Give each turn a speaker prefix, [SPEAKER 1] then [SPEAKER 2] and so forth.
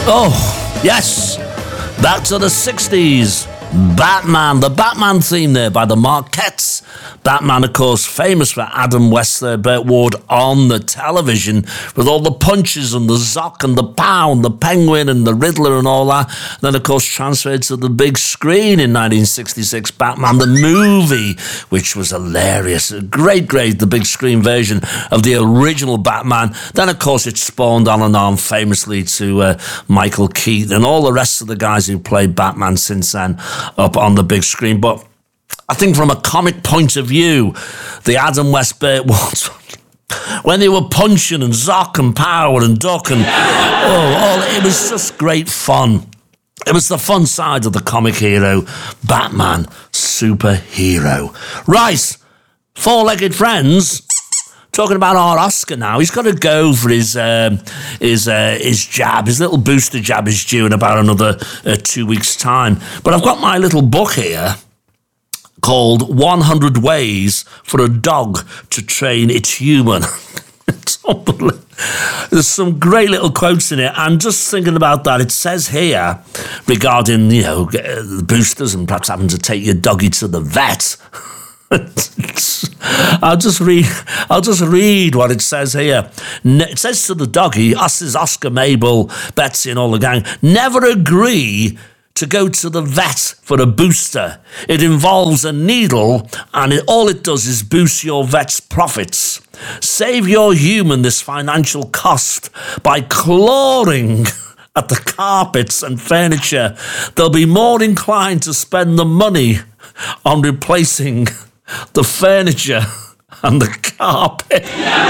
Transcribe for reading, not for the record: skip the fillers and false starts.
[SPEAKER 1] Oh, yes. Back to the 60s. Batman, the Batman theme there by the Marquettes. Batman, of course, famous for Adam West there, Burt Ward on the television with all the punches and the Zoc and the Pow and the Penguin and the Riddler and all that. Then, of course, transferred to the big screen in 1966, Batman the movie, which was hilarious. Great, the big screen version of the original Batman. Then, of course, it spawned on and on famously to Michael Keaton and all the rest of the guys who played Batman since then up on the big screen. But I think from a comic point of view, the Adam West Burt Ward, when they were punching and Zoc and Power and Duck and it was just great fun. It was the fun side of the comic hero, Batman, superhero. Right, four-legged friends. Talking about our Oscar now, he's got to go for his jab, his little booster jab is due in about another 2 weeks' time. But I've got my little book here called 100 Ways for a Dog to Train Its Human. It's unbelievable. There's some great little quotes in it. And just thinking about that, it says here regarding, the boosters and perhaps having to take your doggy to the vet. I'll just read what it says here. It says to the doggy, us is Oscar, Mabel, Betsy and all the gang, never agree to go to the vet for a booster. It involves a needle and all it does is boost your vet's profits. Save your human this financial cost by clawing at the carpets and furniture. They'll be more inclined to spend the money on replacing the furniture and the carpet.